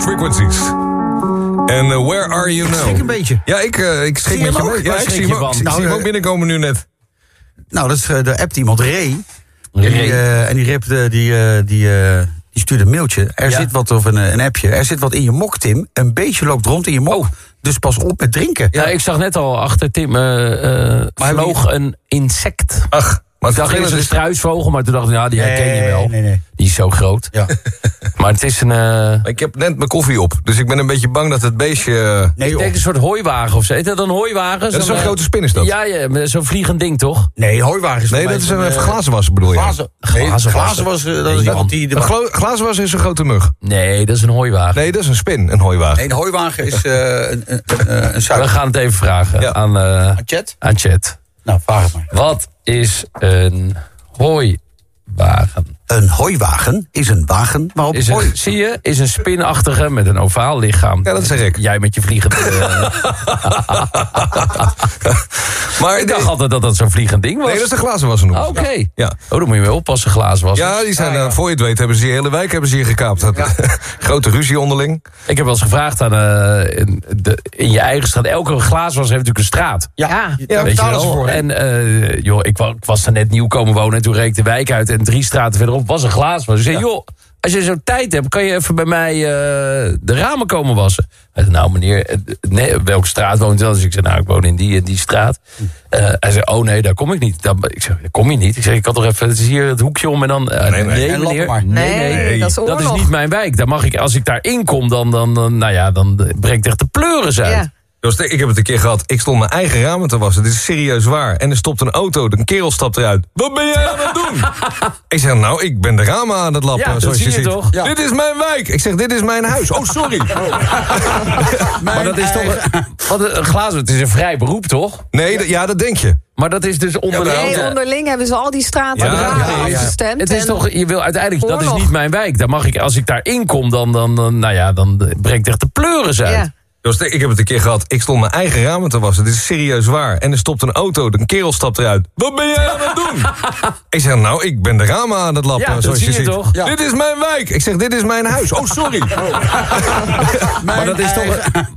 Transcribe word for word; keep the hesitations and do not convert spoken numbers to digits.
Frequencies. En uh, Where Are You Now? Ik schrik een beetje. Ja, ik, uh, ik schrik met je mee. Ja, ik zie hem ook, nou, hem ook binnenkomen nu net. Nou, dat is uh, de app iemand, Ray. Ray. Die, uh, en die, rip, uh, die, uh, die, uh, die stuurde een mailtje. Er ja. zit wat, of een, een appje. Er zit wat in je mok, Tim. Een beetje loopt rond in je mok. Oh. Dus pas op met drinken. Ja, ik zag net al achter Tim, uh, uh, vloog je... een insect. Ach. Maar ik dacht eerst een struisvogel, maar toen dacht ik, ja, die herken je wel. Nee, nee. Die is zo groot. Ja. Maar het is een... Uh... Ik heb net mijn koffie op, dus ik ben een beetje bang dat het beestje... Uh... Nee, ik denk een soort hooiwagen of zo. Is dat een hooiwagen? Dat is zo'n uh... grote spin, is dat? Ja, ja, zo'n vliegend ding, toch? Nee, hooiwagen is... Nee, dat is een uh, glazenwasser, bedoel je? Glazen, glazen, glazenwasser, dat is iemand die... Een glo- glazenwasser is een grote mug. Nee, dat is een hooiwagen. Nee, dat is een spin, een hooiwagen. Nee, een hooiwagen is uh, een, een, een, een suiker. We gaan het even vragen ja. aan... Uh, aan Chat? Aan Chat. Nou, vraag het maar. Wat is een... hooiwagen. Een hooiwagen is een wagen waarop is een, hooi... Zie je, is een spinachtige met een ovaal lichaam. Ja, dat zeg ik. Jij met je vliegende... maar ik dacht nee. altijd dat dat zo'n vliegend ding was. Nee, dat is de glazenwasser noemen. Oh, Oké. Okay. Ja. Oh, dan moet je mee oppassen, glazenwasser. Ja, die zijn, ah, ja. uh, voor je het weet, hebben ze die hele wijk hebben ze hier gekaapt. Ja. Grote ruzie onderling. Ik heb wel eens gevraagd aan... Uh, in, de, in je eigen straat. Elke glazenwasser heeft natuurlijk een straat. Ja, ja. ja weet je wel? Voor, en uh, joh, ik, ik was er net nieuw komen wonen en toen reek de wijk uit en drie straten verderop was een glazenwasser. Dus ik zei, joh, als je zo tijd hebt, kan je even bij mij uh, de ramen komen wassen. Hij zei, nou meneer, nee, welke straat woont u dan? Dus ik zei, nou, ik woon in die en die straat. Uh, hij zei, oh nee, daar kom ik niet. Dan, ik zei, daar kom je niet. Ik zei, ik had toch even, het is hier het hoekje om en dan... Uh, nee, nee, nee, meneer, nee, nee, nee, dat is dat is niet mijn wijk. Daar mag ik, als ik daarin kom, dan, dan, dan, nou ja, dan breekt echt de pleuris uit. Ja. Ik heb het een keer gehad, ik stond mijn eigen ramen te wassen. Dit is serieus waar. En er stopt een auto, een kerel stapt eruit. Wat ben jij aan het doen? Ik zeg, nou, ik ben de ramen aan het lappen. Ja, zoals zie je, je ziet. toch? Ja. Dit is mijn wijk. Ik zeg, dit is mijn huis. Oh, sorry. Oh. Maar dat is toch... Want een glazen, het is een vrij beroep, toch? Nee, d- ja, dat denk je. Maar dat is dus onderling... Nee, onderling hebben ze al die straten ja, ja, ja, ja. afgestemd. Het is toch, je wil uiteindelijk, oorlog. dat is niet mijn wijk. Daar mag ik, als ik daarin kom, dan, dan, dan, nou ja, dan breekt echt de pleuris uit. Ja. Ik heb het een keer gehad, ik stond mijn eigen ramen te wassen. Dit is serieus waar. En er stopt een auto, een kerel stapt eruit. Wat ben jij aan het doen? Ik zeg, nou, ik ben de ramen aan het lappen. Ja, zoals je, je ziet. Toch? Ja. Dit is mijn wijk. Ik zeg, dit is mijn huis. Oh, sorry. Maar dat is toch...